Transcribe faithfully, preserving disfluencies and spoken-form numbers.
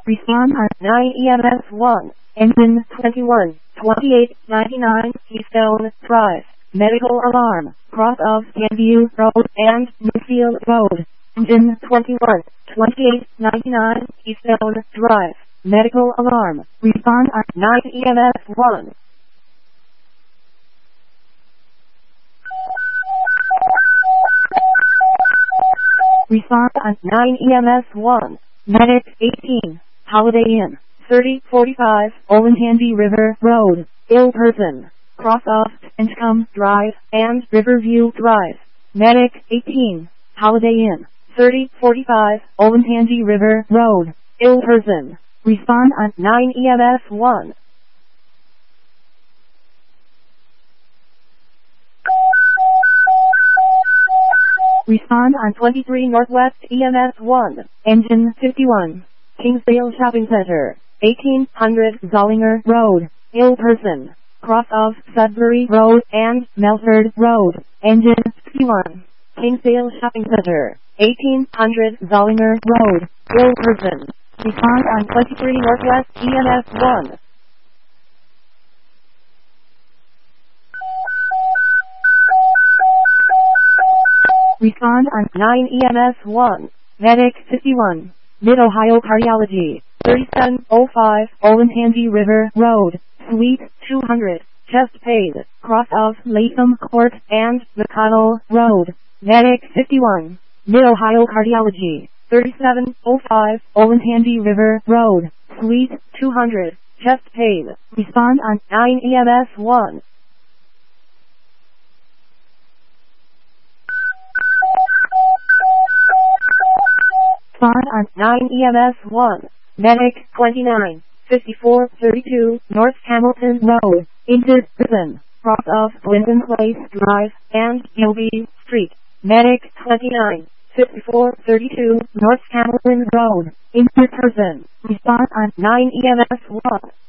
Respond on nine E M S one. Engine twenty-one, twenty-eight ninety-nine Keystone Drive. Medical alarm. Cross of Canview Road and Newfield Road. Engine twenty-one, twenty-eight ninety-nine Keystone Drive. Medical alarm. Respond on nine E M S one. Respond on nine E M S one. Medic eighteen. Holiday Inn. thirty forty-five Olentangy River Road. Ill person. Cross off Anscombe Drive and Riverview Drive. Medic eighteen. Holiday Inn. thirty forty-five Olentangy River Road. Ill person. Respond on nine E M S one. Respond on twenty-three Northwest E M S one. Engine fifty-one. Kingsdale Shopping Center. eighteen hundred Zollinger Road. Ill person. Cross of Sudbury Road and Melford Road. Engine fifty-one. Kingsdale Shopping Center. eighteen hundred Zollinger Road. Ill person. Respond on twenty-three Northwest E M S one. Respond on nine E M S one. Medic fifty-one. Mid-Ohio Cardiology. thirty-seven oh five Olentangy River Road. Suite two hundred. Chest pain. Cross of Latham Court and McConnell Road. Medic fifty-one. Mid-Ohio Cardiology. thirty-seven oh five Olentangy River Road. Suite two hundred. Chest pain. Respond on nine E M S one. Respond on nine E M S one. Medic twenty-nine. fifty-four thirty-two North Hamilton Road. Injured person. Cross of Clinton Place Drive and Gilby Street. Medic twenty-nine. fifty-four thirty-two North Hamilton Road. Injured person. Respond on nine E M S one.